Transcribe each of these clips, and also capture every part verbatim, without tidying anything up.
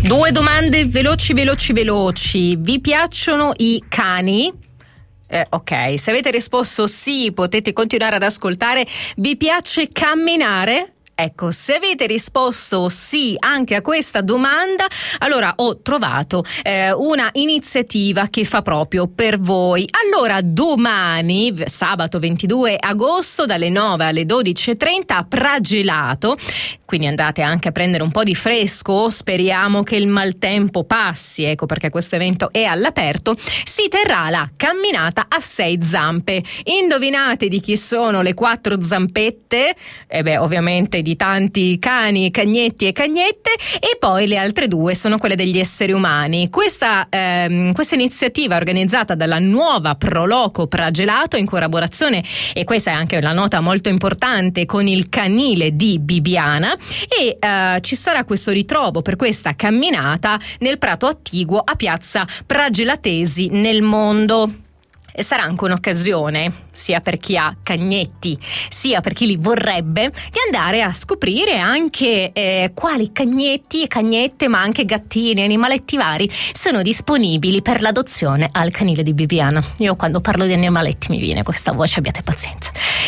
Due domande veloci, veloci, veloci. Vi piacciono i cani? Eh, ok, se avete risposto sì, potete continuare ad ascoltare. Vi piace camminare? Ecco, se avete risposto sì anche a questa domanda, allora ho trovato eh, una iniziativa che fa proprio per voi. Allora, domani, sabato ventidue agosto, dalle nove alle dodici e trenta a Pragelato, quindi andate anche a prendere un po' di fresco, speriamo che il maltempo passi, ecco perché questo evento è all'aperto, si terrà la camminata a sei zampe. Indovinate di chi sono le quattro zampette? E beh, ovviamente di tanti cani, cagnetti e cagnette, e poi le altre due sono quelle degli esseri umani. Questa, ehm, questa iniziativa organizzata dalla nuova Proloco Pragelato in collaborazione, e questa è anche la nota molto importante, con il canile di Bibbiana, e eh, ci sarà questo ritrovo per questa camminata nel Prato Attiguo a piazza Pragelatesi nel mondo. E sarà anche un'occasione, sia per chi ha cagnetti, sia per chi li vorrebbe, di andare a scoprire anche eh, quali cagnetti e cagnette, ma anche gattini, animaletti vari, sono disponibili per l'adozione al canile di Bibbiana. Io quando parlo di animaletti mi viene questa voce, abbiate pazienza.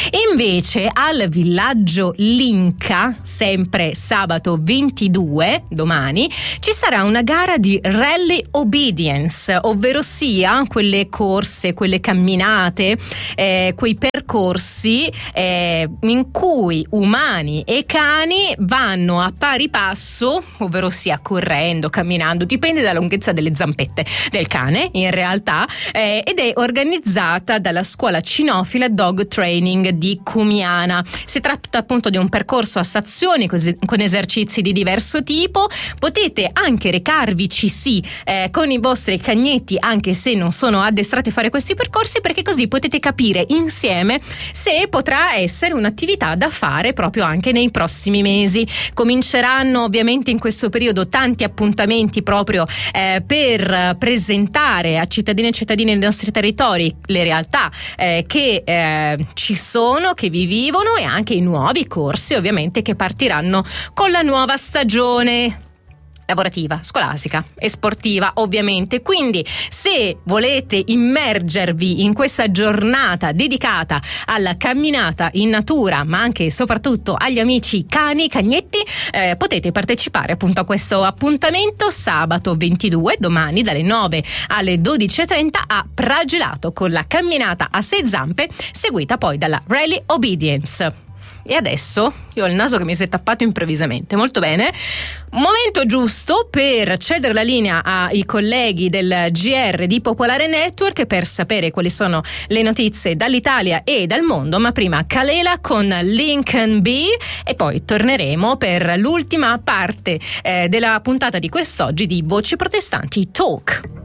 Invece al villaggio Linca, sempre sabato ventidue, domani, ci sarà una gara di rally obedience, ovvero sia quelle corse, quelle camminate, eh, quei percorsi eh, in cui umani e cani vanno a pari passo, ovvero sia correndo, camminando, dipende dalla lunghezza delle zampette del cane in realtà, eh, ed è organizzata dalla scuola cinofila Dog Training di Cumiana. Si tratta appunto di un percorso a stazioni con esercizi di diverso tipo. Potete anche recarvici sì eh, con i vostri cagnetti, anche se non sono addestrati a fare questi percorsi, perché così potete capire insieme se potrà essere un'attività da fare proprio anche nei prossimi mesi. Cominceranno ovviamente in questo periodo tanti appuntamenti proprio eh, per presentare a cittadini e cittadini dei nostri territori le realtà eh, che eh, ci sono, che vi vivono, e anche i nuovi corsi ovviamente che partiranno con la nuova stagione lavorativa, scolastica e sportiva ovviamente. Quindi se volete immergervi in questa giornata dedicata alla camminata in natura, ma anche e soprattutto agli amici cani, cagnetti, eh, potete partecipare appunto a questo appuntamento sabato ventidue, domani dalle nove alle dodici e trenta a Pragelato, con la camminata a sei zampe seguita poi dalla Rally Obedience. E adesso io ho il naso che mi si è tappato improvvisamente. Molto bene, momento giusto per cedere la linea ai colleghi del G R di Popolare Network per sapere quali sono le notizie dall'Italia e dal mondo. Ma prima Kalela con Lincoln B, e poi torneremo per l'ultima parte eh, della puntata di quest'oggi di Voci Protestanti Talk.